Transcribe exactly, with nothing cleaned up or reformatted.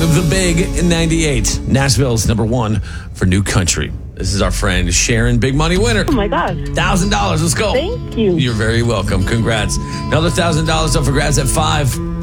The Big in ninety-eight. Nashville's number one for new country. This is our friend Sharon, big money winner. Oh, my gosh. one thousand dollars. Let's go. Thank you. You're very welcome. Congrats. Another one thousand dollars up for grabs at five.